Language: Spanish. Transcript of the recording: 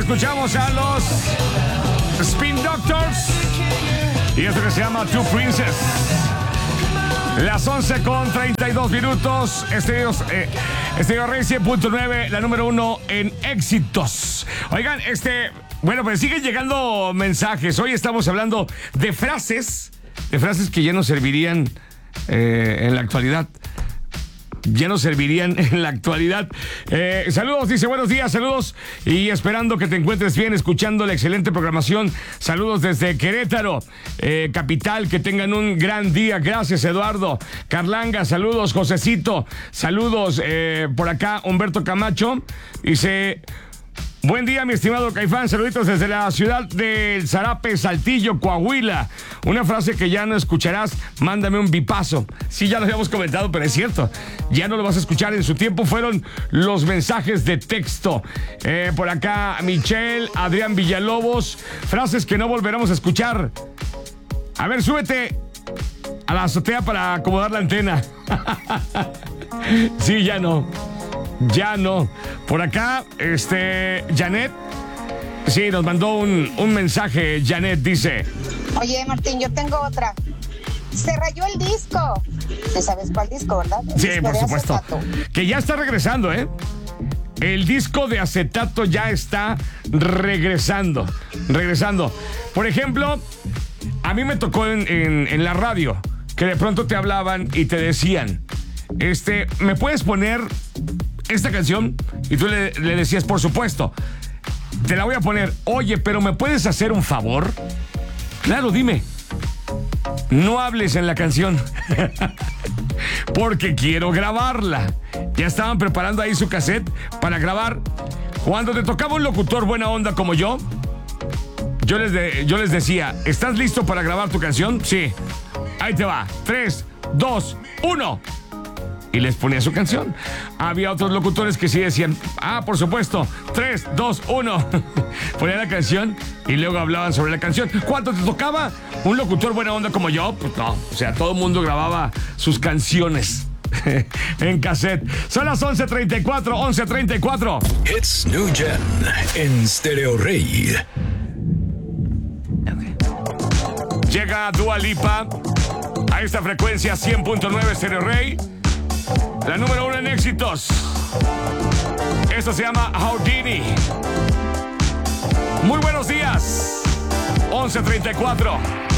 escuchamos a los Spin Doctors y esto que se llama Two Princess. Las 11:32 Estéreo Rey 100.9, la número 1 en éxitos. Oigan, bueno, pues siguen llegando mensajes. Hoy estamos hablando de frases que ya no servirían en la actualidad. Saludos, dice, buenos días, saludos. Y esperando que te encuentres bien, escuchando la excelente programación. Saludos desde Querétaro, capital, que tengan un gran día. Gracias, Eduardo. Carlanga, saludos. Josecito, saludos. Por acá, Humberto Camacho, dice... Buen día, mi estimado Caifán. Saluditos desde la ciudad del Zarape, Saltillo, Coahuila. Una frase que ya no escucharás, mándame un bipazo. Sí, ya lo habíamos comentado, pero es cierto. Ya no lo vas a escuchar. En su tiempo fueron los mensajes de texto. Por acá, Michelle, Adrián Villalobos. Frases que no volveremos a escuchar. A ver, súbete a la azotea para acomodar la antena. Sí, ya no. Ya no. Por acá, Janet. Sí, nos mandó un mensaje. Janet dice: Oye, Martín, yo tengo otra. Se rayó el disco. ¿Tú sabes cuál disco, verdad? Sí, por supuesto. Que ya está regresando, ¿eh? El disco de acetato ya está regresando. Por ejemplo, a mí me tocó en la radio que de pronto te hablaban y te decían: ¿me puedes poner esta canción? Y tú le decías, por supuesto, te la voy a poner. Oye, pero ¿me puedes hacer un favor? Claro, dime. No hables en la canción. Porque quiero grabarla. Ya estaban preparando ahí su cassette para grabar. Cuando te tocaba un locutor buena onda como yo les decía: ¿estás listo para grabar tu canción? Sí. Ahí te va. 3, 2, 1. Y les ponía su canción. Había otros locutores que sí decían: por supuesto, 3, 2, 1. Ponían la canción y luego hablaban sobre la canción. ¿Cuánto te tocaba un locutor buena onda como yo? Pues no, o sea, todo el mundo grababa sus canciones en cassette. Son las 11:34. It's New Gen en Stereo Rey. Llega Dua Lipa a esta frecuencia 100.9 Stereo Rey, la número 1 en éxitos. Esto se llama Houdini. Muy buenos días. 11:34.